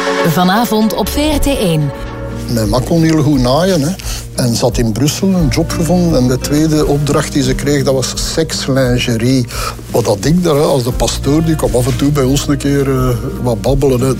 Vanavond op VRT1. Mijn ma kon heel goed naaien. Hè. En ze had in Brussel een job gevonden. En de tweede opdracht die ze kreeg, dat was sekslingerie. Wat dat ik daar, als de pastoor, die kwam af en toe bij ons een keer wat babbelen. Hè.